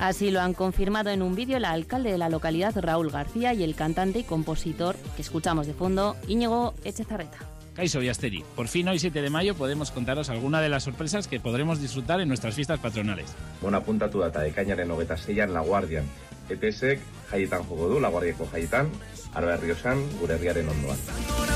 Así lo han confirmado en un vídeo el alcalde de la localidad, Raúl García, y el cantante y compositor que escuchamos de fondo, Íñigo Etxezarreta. Kaixo Biasteri, por fin hoy 7 de mayo podemos contaros alguna de las sorpresas que podremos disfrutar en nuestras fiestas patronales. Apuntatu data ekainaren 26an Laguardian. ETSek jaietan joko du, Laguardiako jaietan, Arba Errioxan, gure herriaren ondoan.